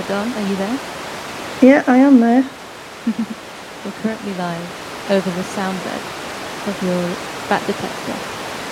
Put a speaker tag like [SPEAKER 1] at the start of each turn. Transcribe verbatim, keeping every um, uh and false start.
[SPEAKER 1] Don, are you there?
[SPEAKER 2] Yeah, I am there.
[SPEAKER 1] We're currently live over the sound bed of your bat detector.